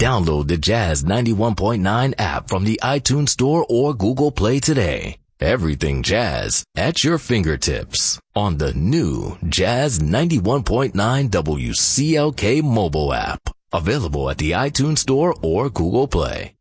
Download the Jazz 91.9 app from the iTunes Store or Google Play today. Everything Jazz at your fingertips on the new Jazz 91.9 WCLK mobile app. Available at the iTunes Store or Google Play.